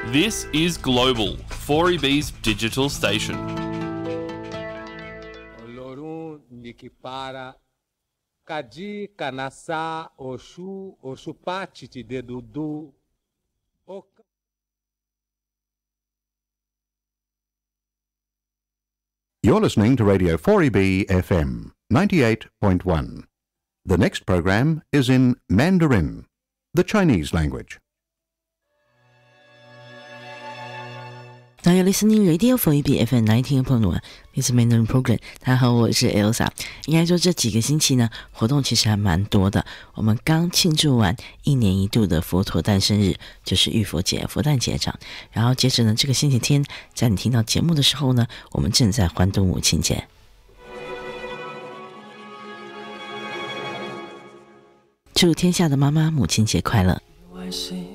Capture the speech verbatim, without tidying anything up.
This is Global, four E B's digital station. Olorun nikipara kaji kanasa oshu oshupati ti dedudu. You're listening to Radio four E B F M ninety-eight point one. The next program is in Mandarin, the Chinese language. Now you're listening Radio four E B F M nineteen point one. This is Mandarin Program. 大家好，我是 Elsa。应该说这几个星期呢，活动其实还蛮多的。我们刚庆祝完一年一度的佛陀诞生日，就是浴佛节、佛诞节长。然后接着呢，这个星期天，在你听到节目的时候呢，我们正在欢度母亲节。祝天下的妈妈母亲节快乐！